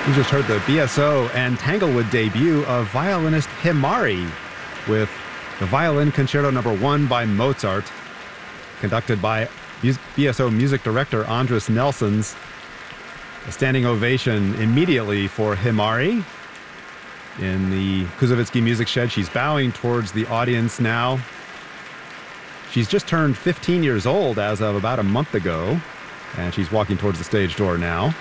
You just heard the BSO and Tanglewood debut of violinist Himari with the Violin Concerto No. 1 by Mozart, conducted by BSO music director Andris Nelsons. A standing ovation immediately for Himari in the Kuzovitsky Music Shed. She's bowing towards the audience now. She's just turned 15 years old as of about a month ago, and she's walking towards the stage door now.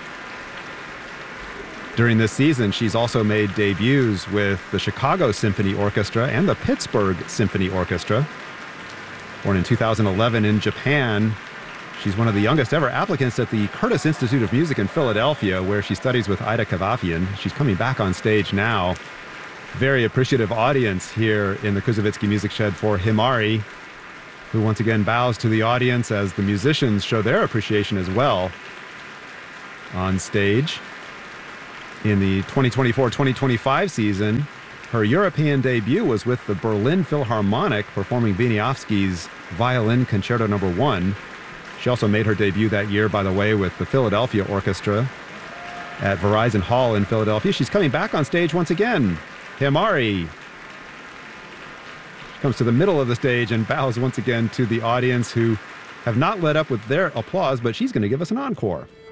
During this season, she's also made debuts with the Chicago Symphony Orchestra and the Pittsburgh Symphony Orchestra. Born in 2011 in Japan, she's one of the youngest ever applicants at the Curtis Institute of Music in Philadelphia, where she studies with Ida Kavafian. She's coming back on stage now. Very appreciative audience here in the Kuzovitsky Music Shed for Himari, who once again bows to the audience as the musicians show their appreciation as well on stage. In the 2024-2025 season, her European debut was with the Berlin Philharmonic, performing Wieniawski's Violin Concerto No. 1. She also made her debut that year, by the way, with the Philadelphia Orchestra at Verizon Hall in Philadelphia. She's coming back on stage once again. Himari. She comes to the middle of the stage and bows once again to the audience, who have not let up with their applause, but she's going to give us an encore.